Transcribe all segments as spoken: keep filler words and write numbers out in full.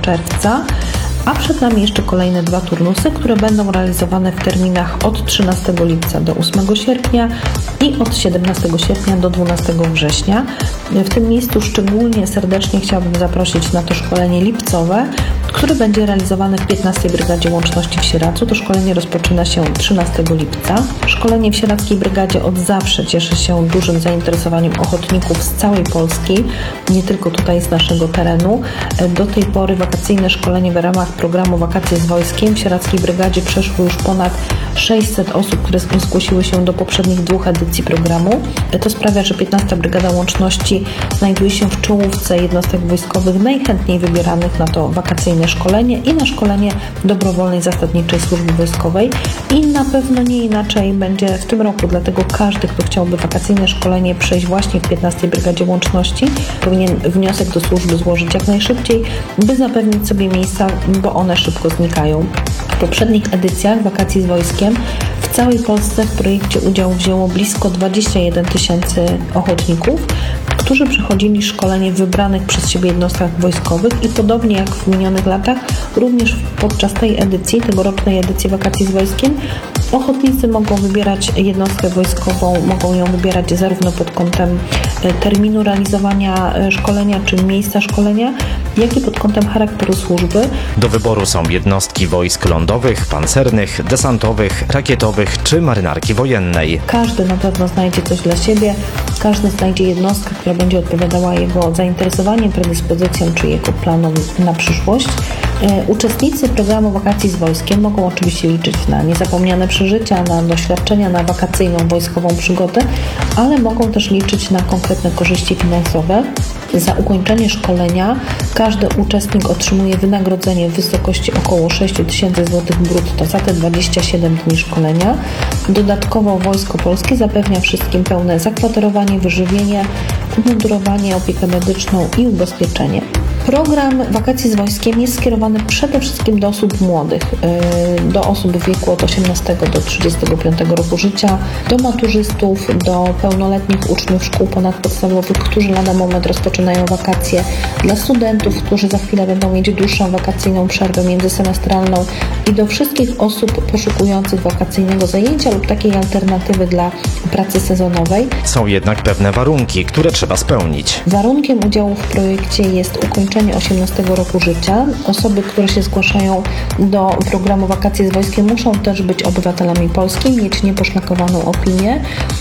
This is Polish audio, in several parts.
czerwca, a przed nami jeszcze kolejne dwa turnusy, które będą realizowane w terminach od trzynastego lipca do ósmego sierpnia i od siedemnastego sierpnia do dwunastego września. W tym miejscu szczególnie serdecznie chciałabym zaprosić na to szkolenie lipcowe, które będzie realizowane w piętnastej Brygadzie Łączności w Sieradzu. To szkolenie rozpoczyna się trzynastego lipca. Szkolenie w Sieradzkiej Brygadzie od zawsze cieszy się dużym zainteresowaniem ochotników z całej Polski, nie tylko tutaj z naszego terenu. Do tej pory wakacyjne szkolenie w ramach programu Wakacje z Wojskiem w Sieradzkiej Brygadzie przeszło już ponad sześćset osób, które zgłosiły się do poprzednich dwóch edycji programu. To sprawia, że piętnasta Brygada Łączności znajduje się w czołówce jednostek wojskowych najchętniej wybieranych na to wakacyjne szkolenie i na szkolenie dobrowolnej zasadniczej służby wojskowej. I na pewno nie inaczej będzie w tym roku, dlatego każdy, kto chciałby wakacyjne szkolenie przejść właśnie w piętnastej Brygadzie Łączności, powinien wniosek do służby złożyć jak najszybciej, by zapewnić sobie miejsca, bo one szybko znikają. W poprzednich edycjach Wakacji z Wojskiem w całej Polsce w projekcie udział wzięło blisko dwadzieścia jeden tysięcy ochotników, którzy przechodzili szkolenie w wybranych przez siebie jednostkach wojskowych i podobnie jak w minionych latach, również podczas tej edycji, tegorocznej edycji Wakacji z Wojskiem, ochotnicy mogą wybierać jednostkę wojskową, mogą ją wybierać zarówno pod kątem terminu realizowania szkolenia czy miejsca szkolenia, jak i pod kątem charakteru służby. Do wyboru są jednostki wojsk lądowych, pancernych, desantowych, rakietowych czy marynarki wojennej. Każdy na pewno znajdzie coś dla siebie, każdy znajdzie jednostkę, która będzie odpowiadała jego zainteresowaniom, predyspozycjom czy jego planom na przyszłość. Uczestnicy programu Wakacji z Wojskiem mogą oczywiście liczyć na niezapomniane przeżycia, na doświadczenia, na wakacyjną wojskową przygodę, ale mogą też liczyć na konkretne korzyści finansowe. Za ukończenie szkolenia każdy uczestnik otrzymuje wynagrodzenie w wysokości około sześć tysięcy złotych brutto za te dwadzieścia siedem dni szkolenia. Dodatkowo Wojsko Polskie zapewnia wszystkim pełne zakwaterowanie, wyżywienie, umundurowanie, opiekę medyczną i ubezpieczenie. Program Wakacji z Wojskiem jest skierowany przede wszystkim do osób młodych, do osób w wieku od osiemnastego do trzydziestego piątego roku życia, do maturzystów, do pełnoletnich uczniów szkół ponadpodstawowych, którzy lada moment rozpoczynają wakacje, dla studentów, którzy za chwilę będą mieć dłuższą wakacyjną przerwę międzysemestralną i do wszystkich osób poszukujących wakacyjnego zajęcia lub takiej alternatywy dla pracy sezonowej. Są jednak pewne warunki, które trzeba spełnić. Warunkiem udziału w projekcie jest ukończenie osiemnastego roku życia. Osoby, które się zgłaszają do programu Wakacje z Wojskiem, muszą też być obywatelami polskimi, mieć nieposzlakowaną opinię,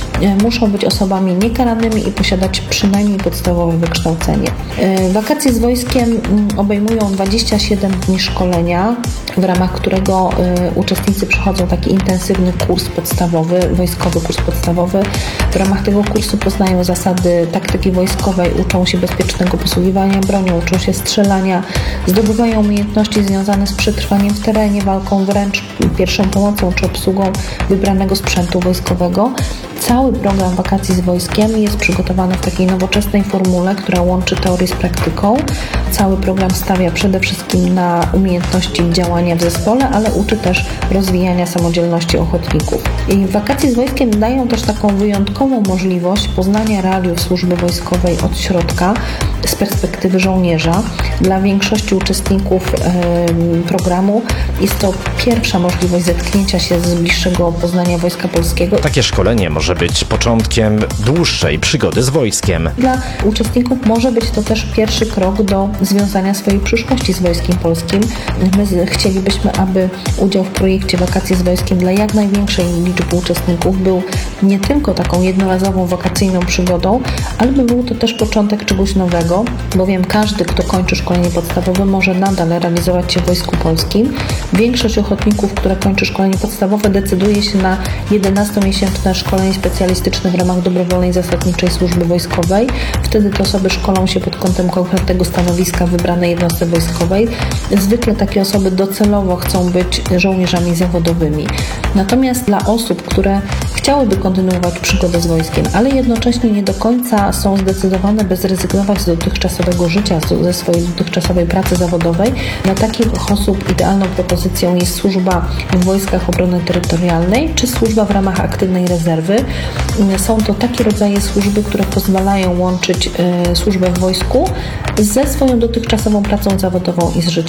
muszą być osobami niekaranymi i posiadać przynajmniej podstawowe wykształcenie. Wakacje z Wojskiem obejmują dwadzieścia siedem dni szkolenia, w ramach którego uczestnicy przechodzą taki intensywny kurs podstawowy, wojskowy kurs podstawowy. W ramach tego kursu poznają zasady taktyki wojskowej, uczą się bezpiecznego posługiwania bronią, uczą się strzelania, zdobywają umiejętności związane z przetrwaniem w terenie, walką wręcz, pierwszą pomocą czy obsługą wybranego sprzętu wojskowego. Cały program Wakacji z Wojskiem jest przygotowany w takiej nowoczesnej formule, która łączy teorię z praktyką. Cały program stawia przede wszystkim na umiejętności działania w zespole, ale uczy też rozwijania samodzielności ochotników. I Wakacje z Wojskiem dają też taką wyjątkową możliwość poznania realiów służby wojskowej od środka, z perspektywy żołnierza. Dla większości uczestników yy, programu jest to pierwsza możliwość zetknięcia się z bliższego poznania Wojska Polskiego. Takie szkolenie może być początkiem dłuższej przygody z wojskiem. Dla uczestników może być to też pierwszy krok do związania swojej przyszłości z Wojskiem Polskim. My chcielibyśmy, aby udział w projekcie Wakacje z Wojskiem dla jak największej liczby uczestników był nie tylko taką jednorazową wakacyjną przygodą, ale by był to też początek czegoś nowego, bowiem każdy, kto kończy szkolenie podstawowe, może nadal realizować się w Wojsku Polskim. Większość ochotników, które kończy szkolenie podstawowe, decyduje się na jedenastomiesięczne szkolenie specjalistyczne w ramach dobrowolnej zasadniczej służby wojskowej. Wtedy te osoby szkolą się pod kątem konkretnego stanowiska w wybranej jednostce wojskowej. Zwykle takie osoby docelowo chcą być żołnierzami zawodowymi. Natomiast dla osób, które chciałyby kontynuować przygodę z wojskiem, ale jednocześnie nie do końca są zdecydowane, by zrezygnować z dotychczasowego życia, ze swojej dotychczasowej pracy zawodowej, dla takich osób idealną propozycją jest służba w Wojskach Obrony Terytorialnej czy służba w ramach aktywnej rezerwy. Są to takie rodzaje służby, które pozwalają łączyć y, służbę w wojsku ze swoją dotychczasową pracą zawodową i z życiem